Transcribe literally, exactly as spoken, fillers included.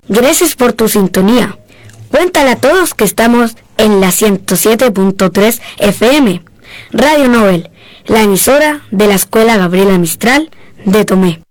Gracias por tu sintonía. Cuéntale a todos que estamos en la ciento siete punto tres F M, Radio Nobel, la emisora de la Escuela Gabriela Mistral de Tomé.